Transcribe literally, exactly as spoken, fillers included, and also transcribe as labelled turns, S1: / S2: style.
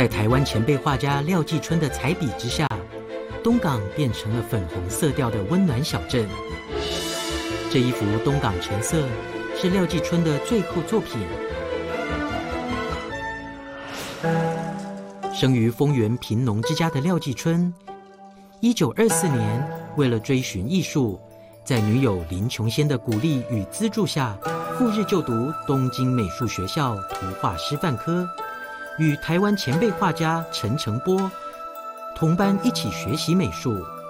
S1: 在台湾前辈画家廖继春的彩笔之下，东港变成了粉红色调的温暖小镇。这一幅东港橙色是廖继春的最后作品。生于丰原贫农之家的廖继春，一九二四年为了追寻艺术，在女友林琼仙的鼓励与资助下，赴日就读东京美术学校图画师范科，与台湾前辈画家陈澄波同班一起学习美术。